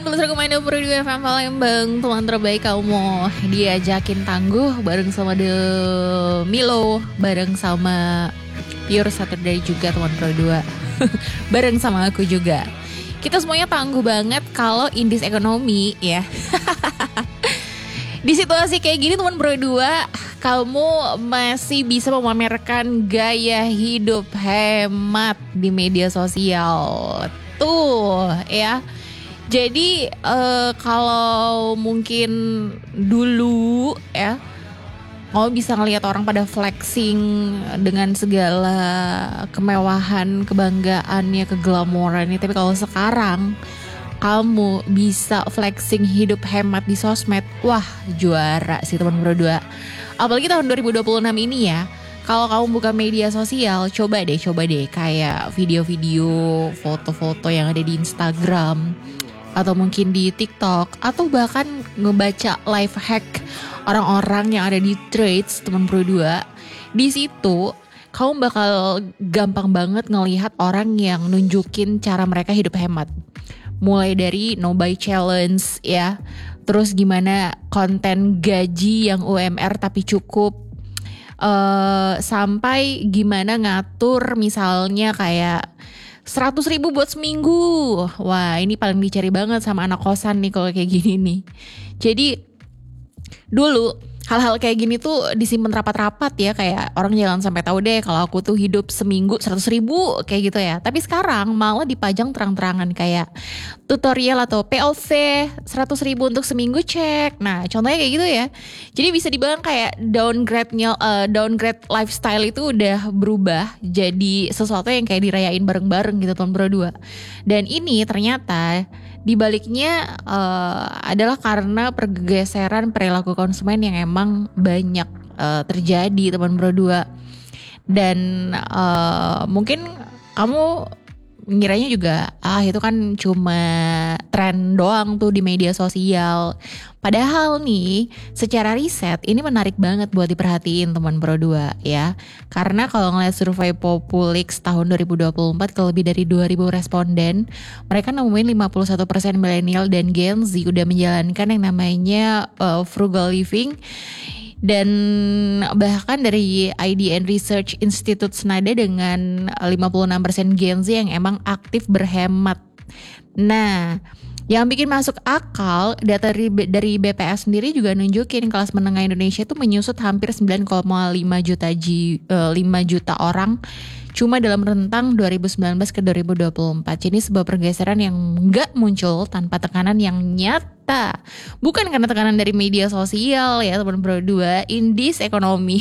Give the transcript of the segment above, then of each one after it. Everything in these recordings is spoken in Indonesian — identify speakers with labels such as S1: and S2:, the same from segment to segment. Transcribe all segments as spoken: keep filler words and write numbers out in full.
S1: Terus rekomendasi Pro dua F M Palembang, teman terbaik kamu mau diajakin tangguh bareng sama The Milo, bareng sama Pure Saturday juga teman Pro dua. Bareng sama aku juga. Kita semuanya tangguh banget kalau indis ekonomi ya. Di situasi kayak gini teman Pro dua, kamu masih bisa memamerkan gaya hidup hemat di media sosial. Tuh ya. Jadi uh, kalau mungkin dulu ya, kamu bisa ngelihat orang pada flexing dengan segala kemewahan, kebanggaannya, keglamorannya. Tapi kalau sekarang kamu bisa flexing hidup hemat di sosmed, wah juara sih teman Pro dua. Apalagi tahun dua ribu dua puluh enam ini ya. Kalau kamu buka media sosial, coba deh, coba deh kayak video-video, foto-foto yang ada di Instagram atau mungkin di TikTok, atau bahkan ngebaca life hack orang-orang yang ada di Threads teman Pro dua. Di situ kamu bakal gampang banget ngelihat orang yang nunjukin cara mereka hidup hemat. Mulai dari no buy challenge ya, terus gimana konten gaji yang U M R tapi cukup, uh, sampai gimana ngatur misalnya kayak seratus ribu buat seminggu. Wah ini paling dicari banget sama anak kosan nih kalau kayak gini nih. Jadi dulu hal-hal kayak gini tuh disimpan rapat-rapat ya, kayak orang jangan sampai tahu deh kalau aku tuh hidup seminggu seratus ribu kayak gitu ya. Tapi sekarang malah dipajang terang-terangan kayak tutorial atau P O V seratus ribu untuk seminggu cek. Nah contohnya kayak gitu ya. Jadi bisa dibilang kayak downgrade-nya uh, downgrade lifestyle itu udah berubah jadi sesuatu yang kayak dirayain bareng-bareng gitu teman Pro dua. Dan ini ternyata dibaliknya uh, adalah karena pergeseran perilaku konsumen yang emang banyak uh, terjadi teman Pro dua. Dan uh, mungkin kamu ngiranya juga ah itu kan cuma tren doang tuh di media sosial. Padahal nih secara riset ini menarik banget buat diperhatiin teman Pro dua ya. Karena kalau ngeliat survei Populix tahun dua ribu dua puluh empat ke lebih dari dua ribu responden, mereka nemuin lima puluh satu persen milenial dan Gen Z udah menjalankan yang namanya uh, frugal living. Dan bahkan dari I D N Research Institute senada dengan lima puluh enam persen Gen Z yang emang aktif berhemat. Nah, yang bikin masuk akal, data dari, dari B P S sendiri juga nunjukin kelas menengah Indonesia itu menyusut hampir sembilan koma lima juta, ji, uh, lima juta orang cuma dalam rentang dua ribu sembilan belas ke dua ribu dua puluh empat. Jadi sebuah pergeseran yang gak muncul tanpa tekanan yang nyata. Bukan karena tekanan dari media sosial ya teman Pro dua, indis ekonomi.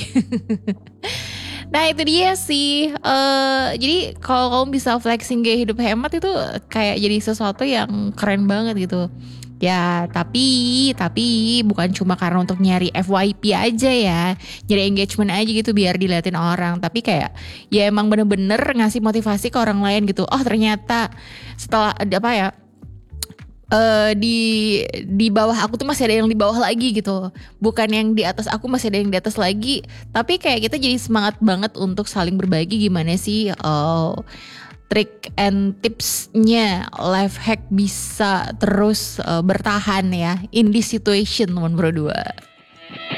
S1: Nah itu dia sih, uh, jadi kalau kamu bisa flexing gaya hidup hemat itu kayak jadi sesuatu yang keren banget gitu. Ya tapi tapi bukan cuma karena untuk nyari F Y P aja ya, nyari engagement aja gitu biar diliatin orang. Tapi kayak ya emang bener-bener ngasih motivasi ke orang lain gitu. Oh ternyata setelah apa ya, Uh, di di bawah aku tuh masih ada yang di bawah lagi gitu, bukan yang di atas aku masih ada yang di atas lagi. Tapi kayak kita jadi semangat banget untuk saling berbagi gimana sih uh, trik and tipsnya, life hack bisa terus uh, bertahan ya in this situation teman Pro dua.